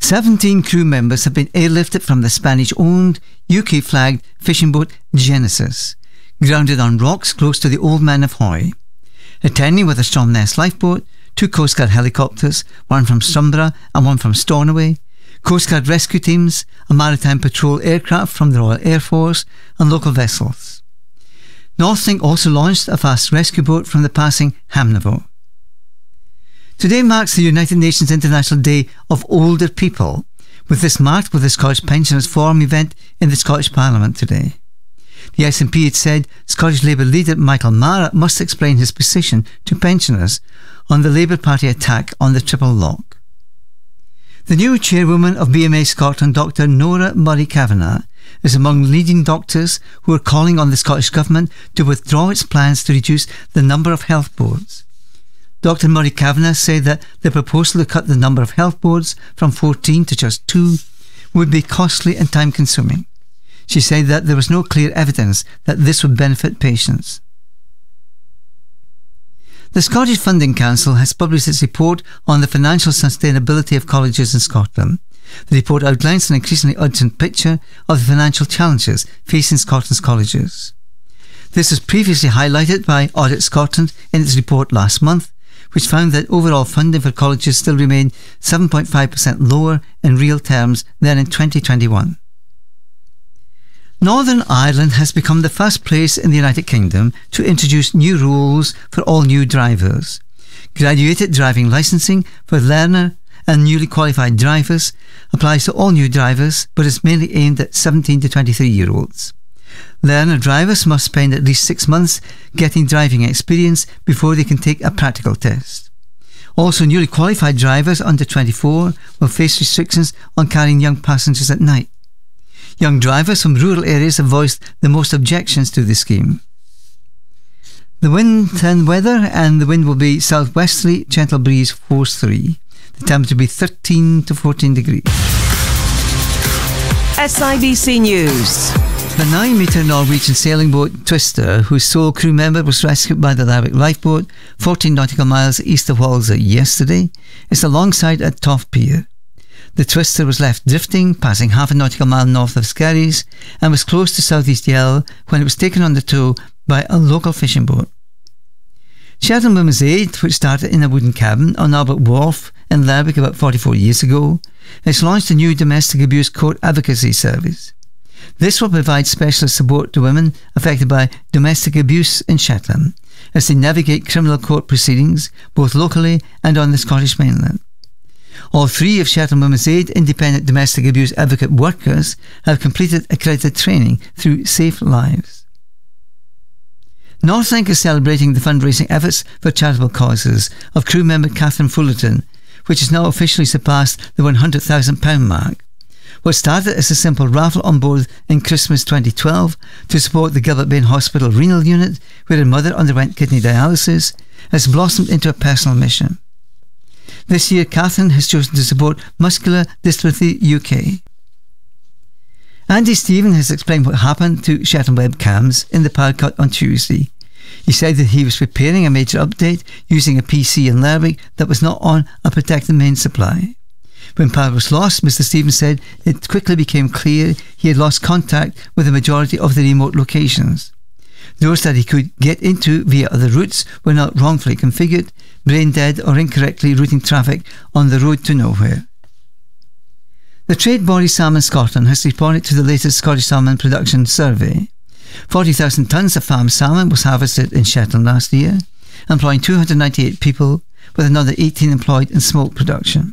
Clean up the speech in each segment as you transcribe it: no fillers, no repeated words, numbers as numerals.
17 crew members have been airlifted from the Spanish-owned, UK-flagged fishing boat Genesis, grounded on rocks close to the Old Man of Hoy. Attending with a Stromness lifeboat, 2 Coast Guard helicopters, one from Strumborough and one from Stornoway, Coast Guard rescue teams, a maritime patrol aircraft from the Royal Air Force and local vessels. Northlink also launched a fast rescue boat from the passing Hamnavoe. Today marks the United Nations International Day of Older People, with this marked with the Scottish Pensioners Forum event in the Scottish Parliament today. The SNP had said Scottish Labour leader Michael Marra must explain his position to pensioners on the Labour Party attack on the Triple Lock. The new chairwoman of BMA Scotland, Dr Nora Murray-Kavanagh, is among leading doctors who are calling on the Scottish Government to withdraw its plans to reduce the number of health boards. Dr Murray-Kavanagh said that the proposal to cut the number of health boards from 14 to just 2 would be costly and time-consuming. She said that there was no clear evidence that this would benefit patients. The Scottish Funding Council has published its report on the financial sustainability of colleges in Scotland. The report outlines an increasingly urgent picture of the financial challenges facing Scotland's colleges. This was previously highlighted by Audit Scotland in its report last month, which found that overall funding for colleges still remained 7.5% lower in real terms than in 2021. Northern Ireland has become the first place in the United Kingdom to introduce new rules for all new drivers. Graduated driving licensing for learner and newly qualified drivers applies to all new drivers, but is mainly aimed at 17 to 23-year-olds. Learner drivers must spend at least 6 months getting driving experience before they can take a practical test. Also, newly qualified drivers under 24 will face restrictions on carrying young passengers at night. Young drivers from rural areas have voiced the most objections to the scheme. The wind and weather, and the wind will be southwesterly, gentle breeze force 3. The temperature will be 13 to 14 degrees. SIBC News. The 9-metre Norwegian sailing boat Twister, whose sole crew member was rescued by the Lerwick lifeboat 14 nautical miles east of Walsall yesterday, is alongside at Toft Pier. The Twister was left drifting, passing half a nautical mile north of Skerries, and was close to Southeast Yell when it was taken on the tow by a local fishing boat. Shetland Women's Aid, which started in a wooden cabin on Albert Wharf in Lerwick about 44 years ago, has launched a new domestic abuse court advocacy service. This will provide specialist support to women affected by domestic abuse in Shetland as they navigate criminal court proceedings both locally and on the Scottish mainland. All 3 of Shetland Women's Aid independent domestic abuse advocate workers have completed accredited training through Safe Lives. Northlink is celebrating the fundraising efforts for charitable causes of crew member Catherine Fullerton, which has now officially surpassed the £100,000 mark. What started as a simple raffle on board in Christmas 2012 to support the Gilbert Bain Hospital renal unit, where her mother underwent kidney dialysis, has blossomed into a personal mission. This year, Catherine has chosen to support Muscular Dystrophy UK. Andy Stephen has explained what happened to Shetland webcams in the power cut on Tuesday. He said that he was preparing a major update using a PC in Lerwick that was not on a protected main supply. When power was lost, Mr. Stevens said it quickly became clear he had lost contact with the majority of the remote locations. Those that he could get into via other routes were not wrongfully configured, brain dead or incorrectly routing traffic on the road to nowhere. The trade body Salmon Scotland has responded to the latest Scottish salmon production survey. 40,000 tonnes of farmed salmon was harvested in Shetland last year, employing 298 people, with another 18 employed in smoke production.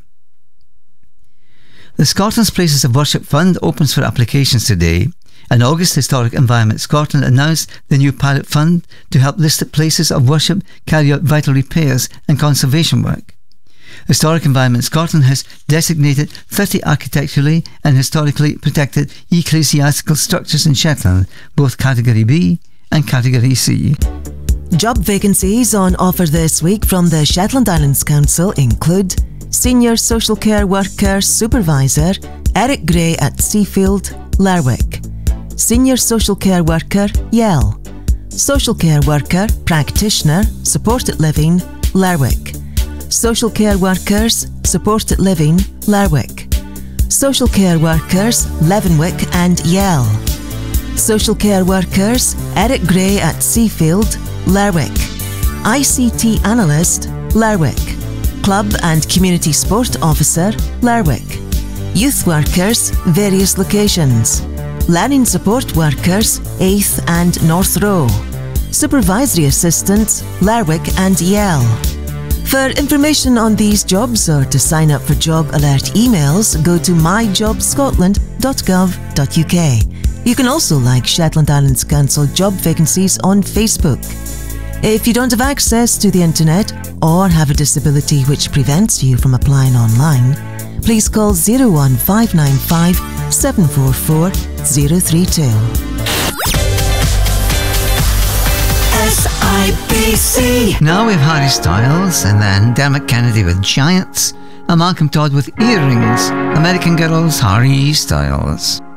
The Scotland's Places of Worship Fund opens for applications today. In August, Historic Environment Scotland announced the new pilot fund to help listed places of worship carry out vital repairs and conservation work. Historic Environment Scotland has designated 30 architecturally and historically protected ecclesiastical structures in Shetland, both Category B and Category C. Job vacancies on offer this week from the Shetland Islands Council include Senior Social Care Worker Supervisor Eric Gray at Seafield, Lerwick. Senior Social Care Worker, Yell. Social Care Worker, Practitioner, Supported Living, Lerwick. Social Care Workers, Supported Living, Lerwick. Social care workers, Leavenwick and Yell. Social care workers, Eric Gray at Seafield, Lerwick. ICT analyst, Lerwick. Club and community sport officer, Lerwick. Youth workers, various locations. Learning support workers, 8th and North Row. Supervisory assistants, Lerwick and Yell. For information on these jobs or to sign up for job alert emails, go to myjobscotland.gov.uk. You can also like Shetland Islands Council job vacancies on Facebook. If you don't have access to the internet or have a disability which prevents you from applying online, please call 01595 744 032. SIBC. Now we've Harry Styles, and then Dermot Kennedy with Giants, and Malcolm Todd with Earrings. American Girls, Harry Styles.